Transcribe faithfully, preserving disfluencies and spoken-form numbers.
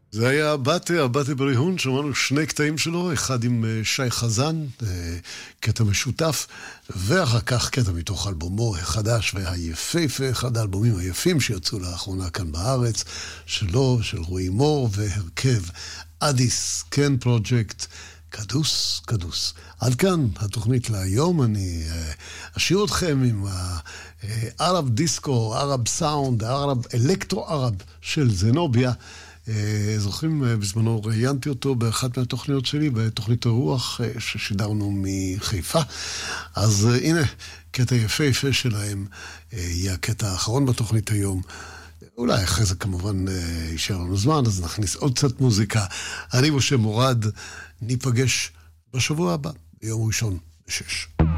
זה היה הבטה, הבטה בריהון, שמענו שני קטעים שלו, אחד עם שי חזן, קטע משותף, ואחר כך קטע מתוך אלבומו החדש והיפהפה, אחד האלבומים היפים שיצאו לאחרונה כאן בארץ, שלו, של רועי מור, והרכב אדיס, כן פרוג'קט, קדוס, קדוס. עד כאן התוכנית להיום, אני אשאיר אתכם עם הערב דיסקו, ערב סאונד, ערב אלקטרו ערב של זנוביה. זוכרים, בזמנו ראיינתי אותו באחת מהתוכניות שלי, בתוכנית הרוח ששידרנו מחיפה. אז הנה, קטע יפה יפה שלהם יהיה הקטע האחרון בתוכנית היום. אולי אחרי זה כמובן יישאר לנו זמן, אז נכניס עוד קצת מוזיקה. אני משה מורד, ניפגש בשבוע הבא, ביום ראשון בשש.